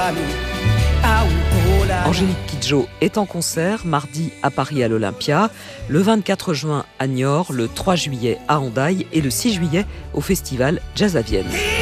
Angélique Kidjo est en concert mardi à Paris à l'Olympia, le 24 juin à Niort, le 3 juillet à Hendaye et le 6 juillet au festival Jazz à Vienne.